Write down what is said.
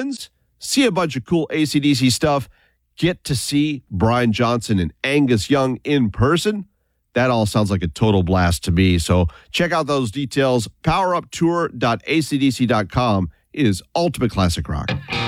friends, see a bunch of cool AC/DC stuff, get to see Brian Johnson and Angus Young in person. That all sounds like a total blast to me. So check out those details. PowerUpTour.acdc.com is Ultimate Classic Rock.